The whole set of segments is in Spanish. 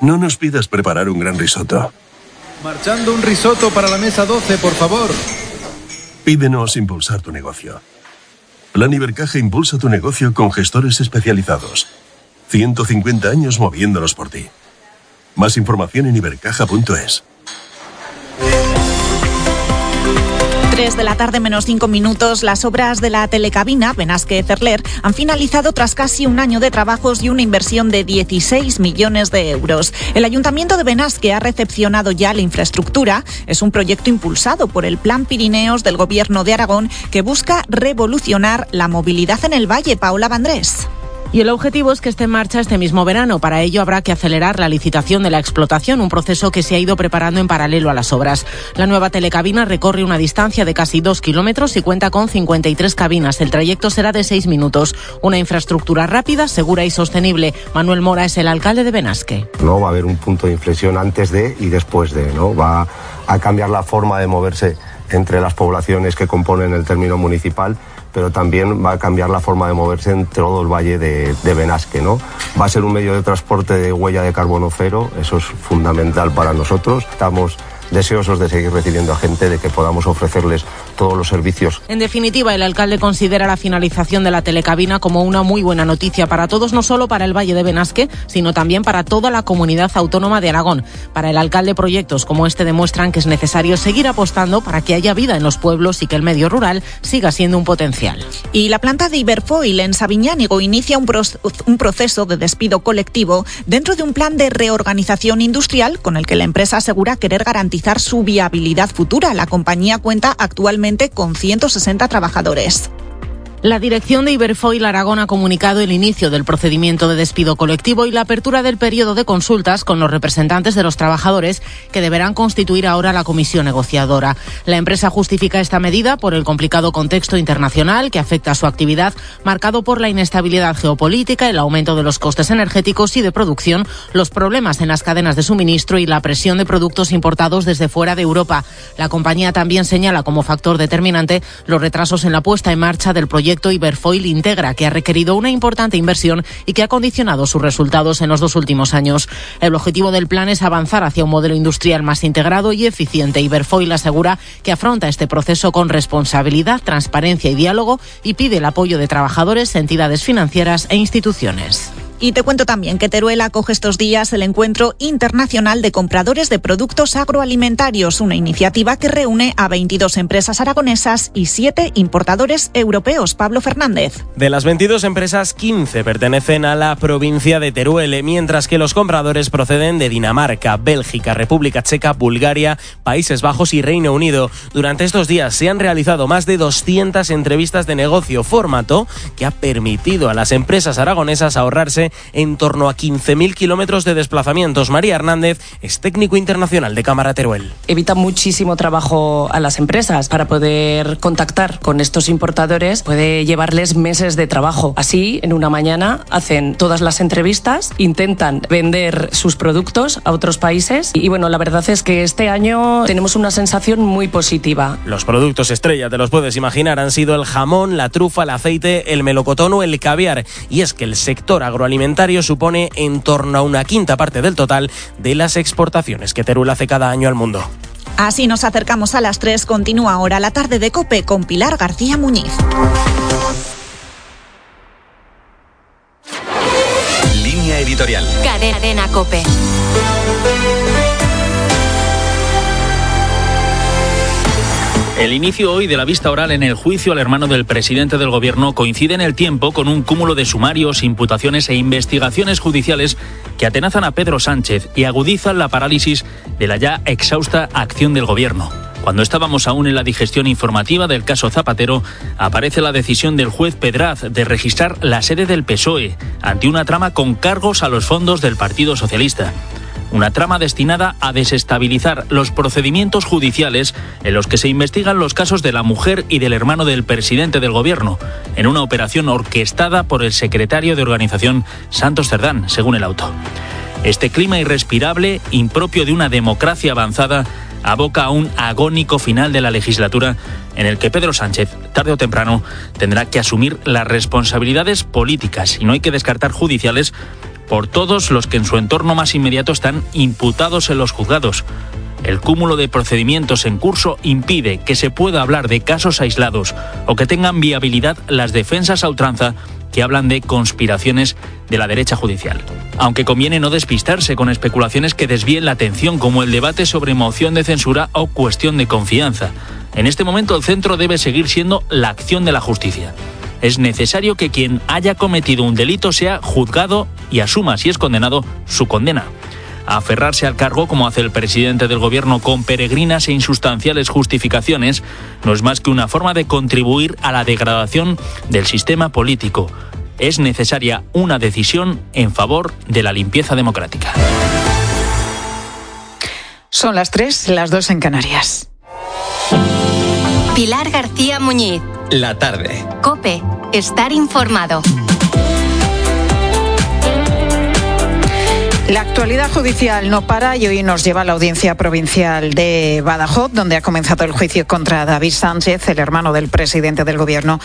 No nos pidas preparar un gran risotto. Marchando un risotto para la mesa 12, por favor. Pídenos impulsar tu negocio. Plan Ibercaja impulsa tu negocio con gestores especializados. 150 años moviéndolos por ti. Más información en ibercaja.es. 3 de la tarde menos 5 minutos, las obras de la telecabina Benasque-Cerler han finalizado tras casi un año de trabajos y una inversión de 16 millones de euros. El Ayuntamiento de Benasque ha recepcionado ya la infraestructura. Es un proyecto impulsado por el Plan Pirineos del Gobierno de Aragón que busca revolucionar la movilidad en el valle. Paola Vandrés. Y el objetivo es que esté en marcha este mismo verano. Para ello habrá que acelerar la licitación de la explotación, un proceso que se ha ido preparando en paralelo a las obras. La nueva telecabina recorre una distancia de casi 2 kilómetros y cuenta con 53 cabinas. El trayecto será de 6 minutos. Una infraestructura rápida, segura y sostenible. Manuel Mora es el alcalde de Benasque. No va a haber un punto de inflexión antes de y después de, ¿no? Va a cambiar la forma de moverse entre las poblaciones que componen el término municipal, pero también va a cambiar la forma de moverse en todo el valle de Benasque, ¿no? Va a ser un medio de transporte de huella de carbono cero, eso es fundamental para nosotros. Estamos deseosos de seguir recibiendo a gente, de que podamos ofrecerles todos los servicios. En definitiva, el alcalde considera la finalización de la telecabina como una muy buena noticia para todos, no solo para el Valle de Benasque, sino también para toda la comunidad autónoma de Aragón. Para el alcalde, proyectos como este demuestran que es necesario seguir apostando para que haya vida en los pueblos y que el medio rural siga siendo un potencial. Y la planta de Iberfoil en Sabiñánigo inicia un proceso de despido colectivo dentro de un plan de reorganización industrial con el que la empresa asegura querer garantizar su viabilidad futura. La compañía cuenta actualmente con 160 trabajadores. La dirección de Iberfoil Aragón ha comunicado el inicio del procedimiento de despido colectivo y la apertura del periodo de consultas con los representantes de los trabajadores que deberán constituir ahora la comisión negociadora. La empresa justifica esta medida por el complicado contexto internacional que afecta a su actividad, marcado por la inestabilidad geopolítica, el aumento de los costes energéticos y de producción, los problemas en las cadenas de suministro y la presión de productos importados desde fuera de Europa. La compañía también señala como factor determinante los retrasos en la puesta en marcha del proyecto Iberfoil Integra, que ha requerido una importante inversión y que ha condicionado sus resultados en los 2 últimos años. El objetivo del plan es avanzar hacia un modelo industrial más integrado y eficiente. Iberfoil asegura que afronta este proceso con responsabilidad, transparencia y diálogo y pide el apoyo de trabajadores, entidades financieras e instituciones. Y te cuento también que Teruel acoge estos días el Encuentro Internacional de Compradores de Productos Agroalimentarios, una iniciativa que reúne a 22 empresas aragonesas y 7 importadores europeos. Pablo Fernández. De las 22 empresas, 15 pertenecen a la provincia de Teruel, mientras que los compradores proceden de Dinamarca, Bélgica, República Checa, Bulgaria, Países Bajos y Reino Unido. Durante estos días se han realizado más de 200 entrevistas de negocio, formato que ha permitido a las empresas aragonesas ahorrarse en torno a 15.000 kilómetros de desplazamientos. María Hernández es técnico internacional de Cámara Teruel. Evita muchísimo trabajo a las empresas. Para poder contactar con estos importadores puede llevarles meses de trabajo. Así, en una mañana hacen todas las entrevistas, intentan vender sus productos a otros países y bueno, la verdad es que este año tenemos una sensación muy positiva. Los productos estrella, te los puedes imaginar, han sido el jamón, la trufa, el aceite, el melocotón o el caviar. Y es que el sector agroalimentario supone en torno a una quinta parte del total de las exportaciones que Teruel hace cada año al mundo. Así nos acercamos a las 3. Continúa ahora la tarde de COPE con Pilar García Muñiz. Línea editorial. Cadena COPE. El inicio hoy de la vista oral en el juicio al hermano del presidente del gobierno coincide en el tiempo con un cúmulo de sumarios, imputaciones e investigaciones judiciales que atenazan a Pedro Sánchez y agudizan la parálisis de la ya exhausta acción del gobierno. Cuando estábamos aún en la digestión informativa del caso Zapatero, aparece la decisión del juez Pedraz de registrar la sede del PSOE ante una trama con cargos a los fondos del Partido Socialista. Una trama destinada a desestabilizar los procedimientos judiciales en los que se investigan los casos de la mujer y del hermano del presidente del gobierno, en una operación orquestada por el secretario de organización Santos Cerdán, según el auto. Este clima irrespirable, impropio de una democracia avanzada, aboca a un agónico final de la legislatura en el que Pedro Sánchez, tarde o temprano, tendrá que asumir las responsabilidades políticas, y no hay que descartar judiciales, por todos los que en su entorno más inmediato están imputados en los juzgados. El cúmulo de procedimientos en curso impide que se pueda hablar de casos aislados o que tengan viabilidad las defensas a ultranza que hablan de conspiraciones de la derecha judicial. Aunque conviene no despistarse con especulaciones que desvíen la atención, como el debate sobre moción de censura o cuestión de confianza. En este momento el centro debe seguir siendo la acción de la justicia. Es necesario que quien haya cometido un delito sea juzgado y asuma, si es condenado, su condena. Aferrarse al cargo, como hace el presidente del gobierno con peregrinas e insustanciales justificaciones, no es más que una forma de contribuir a la degradación del sistema político. Es necesaria una decisión en favor de la limpieza democrática. Son las 3, las 2 en Canarias. Pilar García Muñiz. La tarde. COPE. Estar informado. La actualidad judicial no para y hoy nos lleva a la Audiencia Provincial de Badajoz, donde ha comenzado el juicio contra David Sánchez, el hermano del presidente del Gobierno,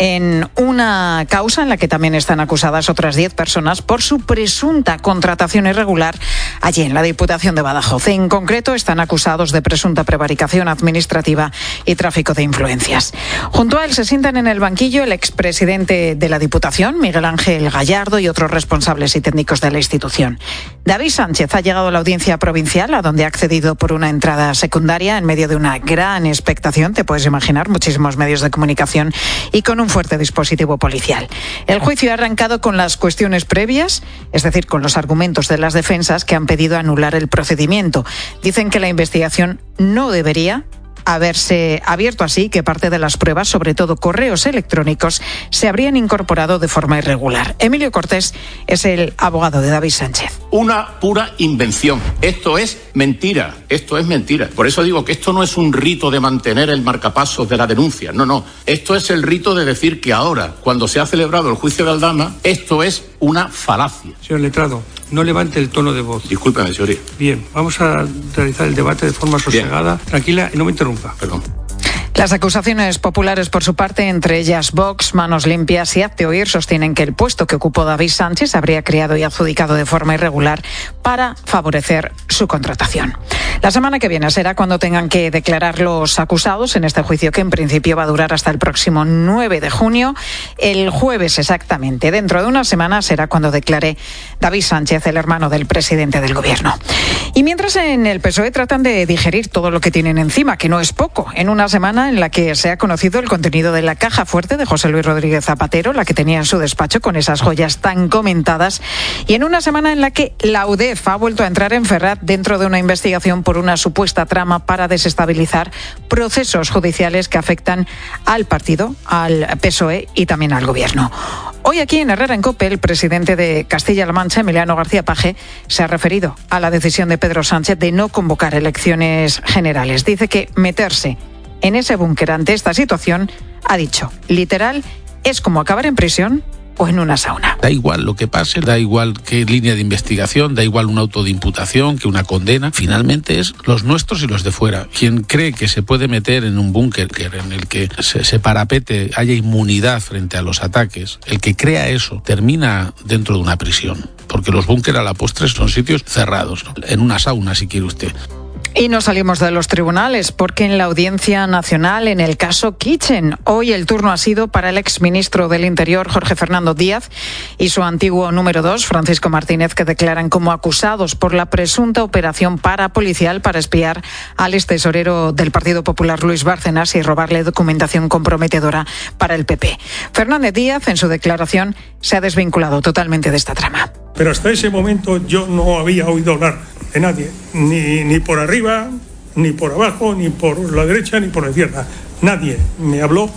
en una causa en la que también están acusadas otras 10 personas por su presunta contratación irregular allí en la Diputación de Badajoz. En concreto, están acusados de presunta prevaricación administrativa y tráfico de influencias. Junto a él se sientan en el banquillo el expresidente de la Diputación, Miguel Ángel Gallardo, y otros responsables y técnicos de la institución. David Sánchez ha llegado a la Audiencia Provincial, a donde ha accedido por una entrada secundaria en medio de una gran expectación, te puedes imaginar, muchísimos medios de comunicación y con un fuerte dispositivo policial. El juicio ha arrancado con las cuestiones previas, es decir, con los argumentos de las defensas que han pedido anular el procedimiento. Dicen que la investigación no debería haberse abierto así, que parte de las pruebas, sobre todo correos electrónicos, se habrían incorporado de forma irregular. Emilio Cortés es el abogado de David Sánchez. Una pura invención. Esto es mentira. Esto es mentira. Por eso digo que esto no es un rito de mantener el marcapasos de la denuncia. No. Esto es el rito de decir que ahora, cuando se ha celebrado el juicio de Aldama, esto es una falacia. Señor letrado, no levante el tono de voz. Discúlpeme, señoría. Bien, vamos a realizar el debate de forma sosegada, tranquila y no me interrumpa. Perdón. Las acusaciones populares, por su parte, entre ellas Vox, Manos Limpias y Hazte Oír, sostienen que el puesto que ocupó David Sánchez habría creado y adjudicado de forma irregular para favorecer su contratación. La semana que viene será cuando tengan que declarar los acusados en este juicio, que en principio va a durar hasta el próximo 9 de junio. El jueves exactamente, dentro de una semana, será cuando declare David Sánchez, el hermano del presidente del Gobierno. Y mientras en el PSOE tratan de digerir todo lo que tienen encima, que no es poco, en una semana en la que se ha conocido el contenido de la caja fuerte de José Luis Rodríguez Zapatero, la que tenía en su despacho con esas joyas tan comentadas, y en una semana en la que la UDEF ha vuelto a entrar en Ferrat dentro de una investigación por una supuesta trama para desestabilizar procesos judiciales que afectan al partido, al PSOE y también al Gobierno. Hoy aquí en Herrera en COPE, el presidente de Castilla-La Mancha, Emiliano García Paje, se ha referido a la decisión de Pedro Sánchez de no convocar elecciones generales. Dice que meterse en ese búnker ante esta situación, ha dicho, literal, es como acabar en prisión o en una sauna. Da igual lo que pase, da igual qué línea de investigación, da igual un auto de imputación que una condena. Finalmente es los nuestros y los de fuera. Quien cree que se puede meter en un búnker en el que se parapete, haya inmunidad frente a los ataques, el que crea eso termina dentro de una prisión. Porque los búnkeres a la postre son sitios cerrados, ¿no? En una sauna, si quiere usted. Y no salimos de los tribunales, porque en la Audiencia Nacional, en el caso Kitchen, hoy el turno ha sido para el exministro del Interior, Jorge Fernando Díaz, y su antiguo número 2, Francisco Martínez, que declaran como acusados por la presunta operación parapolicial para espiar al extesorero del Partido Popular, Luis Bárcenas, y robarle documentación comprometedora para el PP. Fernández Díaz, en su declaración, se ha desvinculado totalmente de esta trama. Pero hasta ese momento yo no había oído hablar de nadie, ni por arriba, ni por abajo, ni por la derecha, ni por la izquierda. Nadie me habló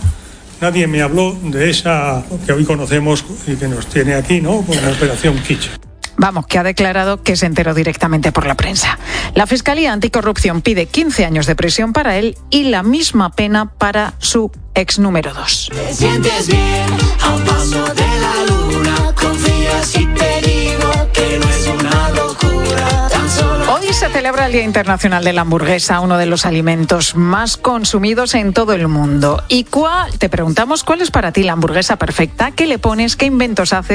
de esa que hoy conocemos y que nos tiene aquí, ¿no?, como Operación Kitchen. Vamos, que ha declarado que se enteró directamente por la prensa. La Fiscalía Anticorrupción pide 15 años de prisión para él y la misma pena para su ex número 2. Te sientes bien a un paso de la luna, confías y te digo que no es una locura. Hoy se celebra el Día Internacional de la Hamburguesa, uno de los alimentos más consumidos en todo el mundo. Te preguntamos, ¿cuál es para ti la hamburguesa perfecta? ¿Qué le pones? ¿Qué inventos haces?